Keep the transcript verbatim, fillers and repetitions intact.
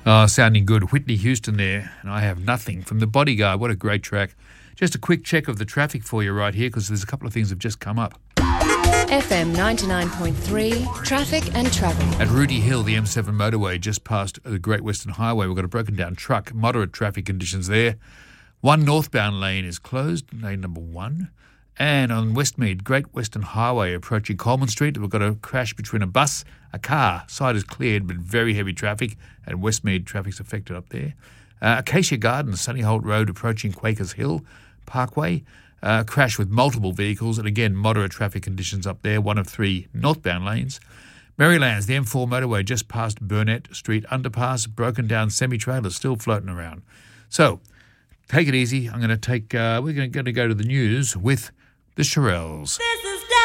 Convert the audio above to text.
Oh, sounding good. Whitney Houston there, and I Have Nothing from The Bodyguard. What a great track. Just a quick check of the traffic for you right here, because there's a couple of things that have just come up. F M ninety-nine point three, traffic and travel. At Rooty Hill, the M seven motorway, just past the Great Western Highway, we've got a broken down truck. Moderate traffic conditions there. One northbound lane is closed, lane number one. And on Westmead, Great Western Highway, approaching Coleman Street, we've got a crash between a bus, a car. Side is cleared, but very heavy traffic, and Westmead traffic's affected up there. Uh, Acacia Gardens, Sunny Holt Road, approaching Quakers Hill Parkway. Uh, crash with multiple vehicles, and again, moderate traffic conditions up there, one of three northbound lanes. Marylands, the M four motorway, just past Burnett Street underpass, broken down semi-trailers still floating around. So, take it easy. I'm going to take, uh, we're going to go to the news with the Shirelles.